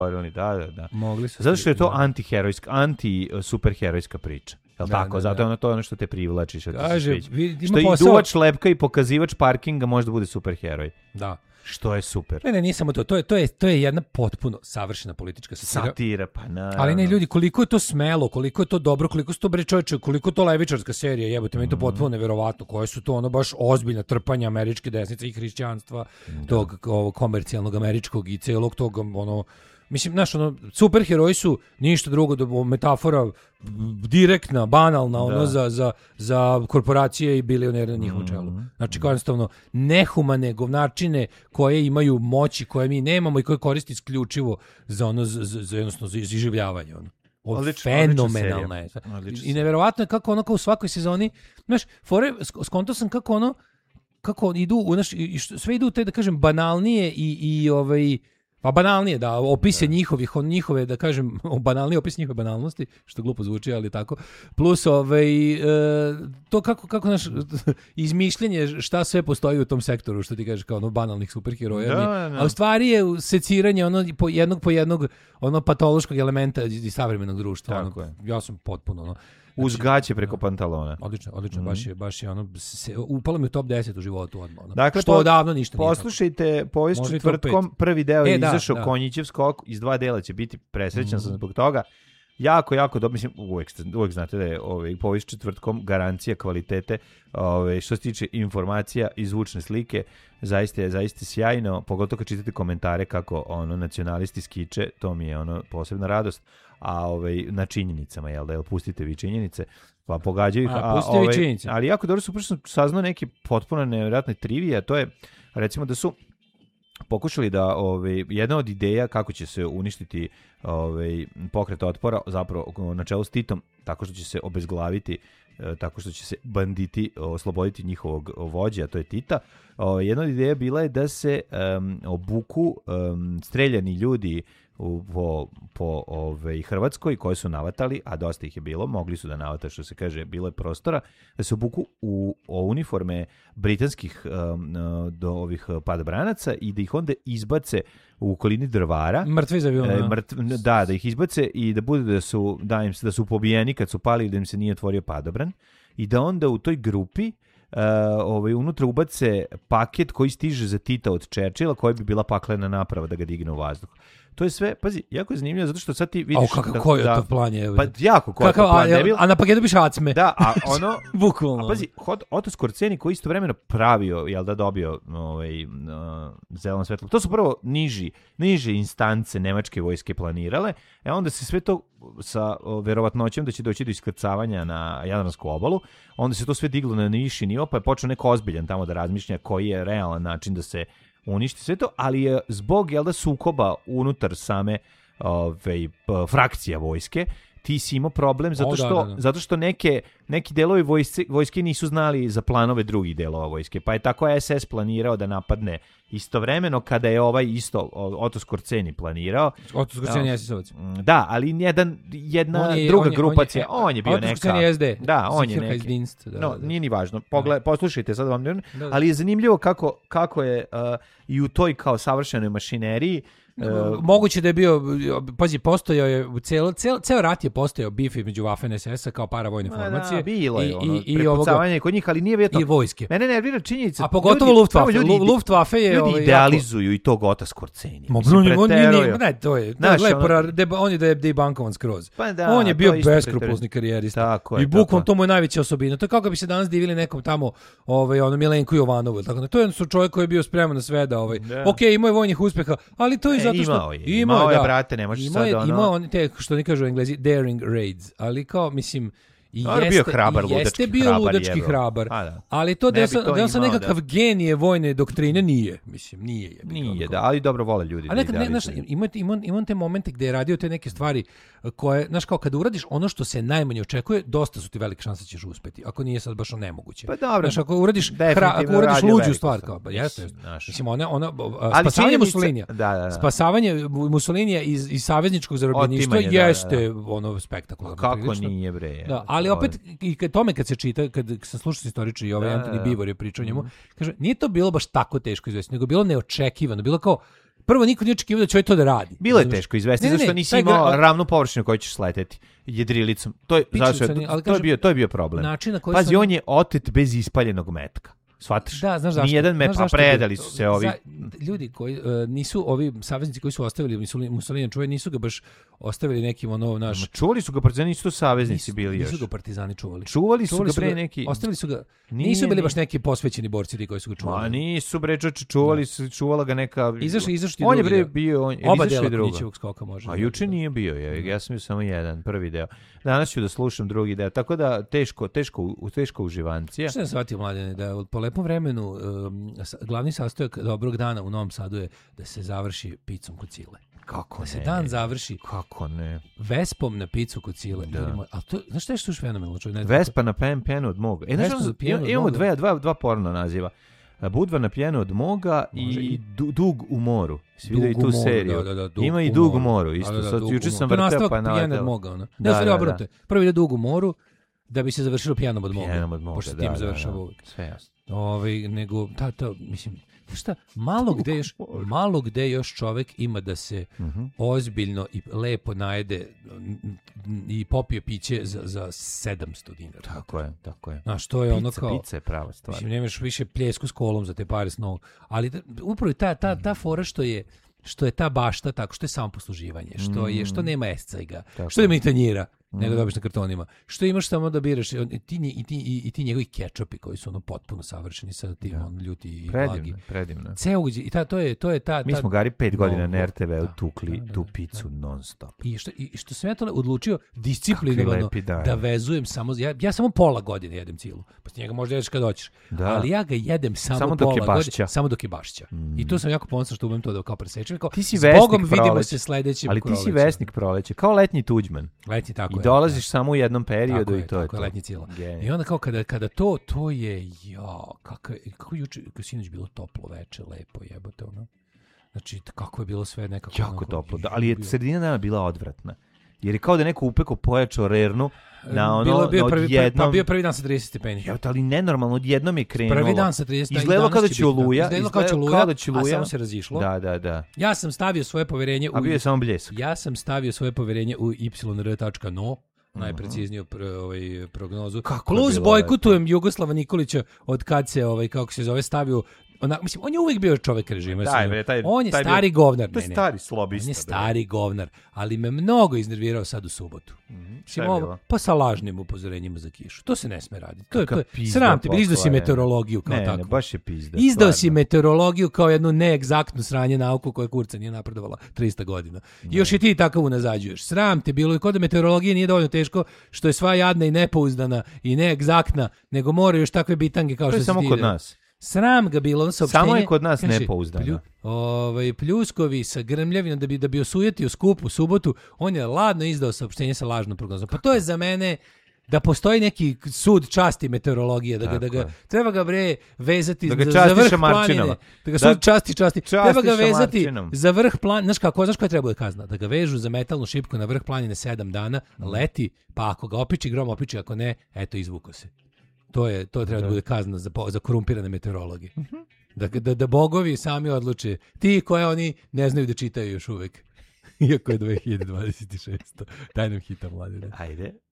Da. Mogli su. Zato što je to anti-superherojska priča. Jel tako? Zato je to ono što te privlači. Što i duvač lepka i pokazivač parkinga može da bude superheroj. Da. Što je super. Ne, nije samo to. To je jedna potpuno savršena politička satira. Pa naravno. Ali ne, ljudi, koliko je to smelo, koliko je to dobro, koliko su to bre čoveče, koliko je to levičarska serija, jebote, meni to potpuno neverovatno. Koje su to ono baš ozbiljna trpanja američke desnice i hrišćanstva, tog komercijalnog američkog i celog tog ono. Mislim, znaš, ono, superheroji su ništa drugo do metafora direktna, banalna, ono, za korporacije i bilionere na njihovom čelu. Znači, jednostavno, nehumane govnačine koje imaju moći, koje mi nemamo i koje koriste isključivo za ono, jednostavno, za iživljavanje, ono. Fenomenalna je. I neverovatno je kako ono, kao u svakoj sezoni, znaš, skonto sam kako idu, znaš, sve idu te, da kažem, banalnije pa banalnije, da, opise njihove, da kažem, banalniji opis njihove banalnosti, što glupo zvuči, ali tako, plus to kako naš izmišljenje šta sve postoji u tom sektoru, što ti kažeš, kao ono banalnih superheroja, a u stvari je seciranje ono po jednog ono patološkog elementa iz savremenog društva. Ono, ja sam potpuno ono, uz gaće preko pantalona. Odlično, baš je ono, upalo mi u top 10 u životu odmah. Ono. Dakle, što odavno ništa nije. Poslušajte povijest četvrtkom, prvi deo je izašao Konjićev skok, iz 2 dela će biti, presrećan sam zbog toga. Jako dobro, mislim, uvek znate da je povijest četvrtkom garancija kvalitete, što se tiče informacija i zvučne slike, zaista sjajno, pogotovo kad čitate komentare kako ono nacionalisti skiče, to mi je ono posebna radost. A na činjenicama, jel da, pustite vi činjenice, pa pogađaju ih. Ali jako dobro su, sam saznao neke potpuno nevjerojatne trivije, a to je, recimo, da su pokušali da jedna od ideja kako će se uništiti pokret otpora, zapravo na čelu s Titom, tako što će se obezglaviti, tako što će se banditi osloboditi njihovog vođa, a to je Tita. Jedna od ideja bila je da se obuku streljani ljudi po Hrvatskoj koji su navatali, a dosta ih je bilo, mogli su da navata, što se kaže, bilo je prostora, da se obuku u uniforme britanskih do ovih padobranaca i da ih onda izbace u okolini Drvara. Mrtvi za avion. Da ih izbace i da bude da su pobijeni kad su pali, da im se nije otvorio padobran i da onda u toj grupi unutra ubace paket koji stiže za Tita od Churchilla, koja bi bila paklena naprava da ga digne u vazduh. To je sve, pazi, jako je zanimljivo, zato što sad ti vidiš... Koji je to plan je? Pa jako koji je to plan. A na paketu biš acme. Da, a ono... Bukvalno. A pazi, Otto Skorzeny koji istovremeno pravio, jel da dobio zeleno svetlo. To su prvo niže instance nemačke vojske planirale, onda se sve to sa verovatnoćom da će doći do iskrcavanja na Jadransku obalu, onda se to sve diglo na viši nivo, pa je počeo neko ozbiljan tamo da razmišlja koji je realan način da se uništi sve to, ali je zbog sukoba unutar same frakcija vojske, ti si imao problem zato što neki delovi vojske nisu znali za planove drugih delova vojske, pa je tako SS planirao da napadne istovremeno kada je isto Otto Skorzeny planirao. Otto Skorzeny je SS-ovac. Da, ali jedna druga grupacija, on je bio neka... Otto Skorzeny je SD. Da, on je neki. Nije ni važno. Poslušajte, sad vam... Ali je zanimljivo kako je i u toj kao savršenoj mašineriji moguće da je bio, pazi, postojao je ceo rat je postojao bif između Waffen SS-a kao paravojne formacije. Da, bilo je prepucavanje kod njih, ali nije vjetno. I vojske. Mene nervira činjenica. A pogotovo Luftwaffe je... Ljudi idealizuju i tog Otta Skorzeny. Ne, to je lepo, on je da je debankovan skroz. On je bio beskrupulozni karijerista. I bukvalno to mu je najveća osobina. To je kako bi se danas divili nekom tamo Milenku Jovanovu. To je čovjek koji je bio spreman na sve da ok, imao je vojnih uspeha, ali to je zato što imao je, brate, ne možeš sad ono... Imao on te, što ne kažu u Englezi, daring raids, ali kao, mislim, jeste bio ludački hrabar, ali to da sam nekakav genije vojne doktrine, nije, mislim, nije. Nije, da, ali dobro vole ljudi. Ali imam te momente gde je radio te neke stvari koje, znaš, kao kada uradiš ono što se najmanje očekuje, dosta su ti velike šanse da ćeš uspeti, ako nije sad baš nemoguće. Pa dobro. Znaš, ako uradiš luđu stvar, kao, jeste. Mislim, spasavanje Mussolinija. Spasavanje Mussolinija iz savezničkog zarobljeništva jeste ono spektakularno. Kako nije, bre? Ali opet, i tome kad se čita, kad sam slušao istoričari i Antoni Bivor je pričao njemu, kaže, nije to bilo baš tako teško izvesti, nego bilo neočekivano, bilo kao, Prvo, niko nije očekivao da će to da radi. Bilo je teško izvesti, zašto nisi imao ravnu površinu koju ćeš sleteti jedrilicom. To je bio problem. Pazi, on je otet bez ispaljenog metka. Shvataš? Da, znaš zašto? Nijedan met, pa predali su se ovi. Ljudi koji nisu ovi saveznici koji su ostavili Mussolini čuje, nisu ga baš ostavili nekim naš. Čuvali su ga partizani, nisu to saveznici bili još. Nisu ga partizani čuvali. Čuvali su ga pre neki. Ostavili su ga. Nisu bili baš neki posvećeni borci koji su ga čuvali. Ma nisu bre, čuvala ga neka. Izašli on je bre bio, oba dela Kunićevog skoka može. A juče nije bio, ja sam bio samo jedan, prvi deo. Danas ću da slušam drugi deo. Tako da teško uživancija. Šta sam shvatio, Mladene, da po lepom vremenu glavni sastojak dobrog dana u Novom Sadu je da se završi picom kod Cile. Kako da se dan završi. Kako ne? Vespom na picu kod Cile. Da. A to, znaš šta je što je fenomenalno? Vespa na pijenu od moga. Imamo dva porno naziva. Budva na pijenu od moga i Dug u moru. Svi vide i tu seriju. Ima i Dug u moru. Isto. Sad juče sam vrteo pa naletao. Prvo ide Dug u moru da bi se završilo pijanom od moga. Pošto tim završava uvijek. Sve jasno. Nego, mislim, šta, malo gde još čovek ima da se ozbiljno i lepo najede i popije piće za 700 dinara. Tako je. Znaš, to je ono kao... Pizza je prava stvar. Mislim, nemaš više pljesku s kolom za te pare s novog. Ali upravo ta fora što je ta bašta tako, što je samoposluživanje, što nema escajga, što nema i tanjira, nego dobiš na kartonima. Što imaš samo da biraš i ti njegovi kečapi koji su potpuno savršeni sa tim ljuti i blagi. Predivno. To je ta... Mi smo Gari 5 godina na RTV tukli tu picu non stop. I što sam ja to odlučio disciplinovano da vezujem samo... Ja samo pola godine jedem cilu. Pa njega možda jedeš kad hoćeš. Ali ja ga jedem samo pola godine. Samo dok je bašća. I tu sam jako ponosan što umem to da kao presečem. Zbogom vidimo se sledećem ali ti si vesnik proleće, kao letnji Tuđman. Letnji, tako I dolaziš samo u jednom periodu i to je to. Letnji cila. I onda kao kada to je, kako juče, sinoć bilo toplo veče, lepo jebote, ono. Znači, kako je bilo sve nekako... Jako toplo, ali je sredina dana bila odvratna. Jer je kao da neko upeko pojačao rernu na odjednom... Pa bio prvi dan sa 30 stepeni. Ali nenormalno, odjednom je krenulo. Prvi dan sa 30 stepeni. Izgledalo kao da će oluja. A samo se razišlo. Da. Ja sam stavio svoje poverenje A bio je samo bljesak. Ja sam stavio svoje poverenje u yr.no, najprecizniju prognozu. Plus bojkotujem Jugoslava Nikolića od kad se, kako se zove, stavio... Mislim, on je uvijek bio čovjek režima. On je stari govnar. To je stari slobista. On je stari govnar, ali me mnogo iznervirao sad u subotu. Pa sa lažnim upozorenjima za kišu. To se ne sme raditi. Sram te, izdao si meteorologiju kao tako. Ne, baš je pizda. Izdao si meteorologiju kao jednu neegzaktnu sranje nauku koja kurca nije napredovala 300 godina. I još i ti takav unazađuješ. Sram te bilo i kod da meteorologija nije dovoljno teško što je sva jadna i nepouzdana i neegzaktna, nego mora još takve bitange kao što se ti... To je samo kod nas. Sram ga bilo saopštenje. Samo je kod nas nepouzdano. Pljuskovi sa grmljavinom da bi osujetio skup u subotu, on je ladno izdao saopštenje sa lažnom prognozom. Pa to je za mene da postoji neki sud časti meteorologije, da ga treba ga vezati za vrh planine. Da ga sud časti. Treba ga vezati za vrh planine. Znaš koja treba da kazna? Da ga vežu za metalnu šipku na vrh planine 7 dana, leti, pa ako ga opiči, grom opiči, ako ne, eto, izvuko se. To treba da bude kazna za korumpirane meteorologe. Da bogovi sami odluče. Ti koje oni ne znaju da čitaju još uvek. Iako je 2026. Daj nam hita, Mladine. Ajde.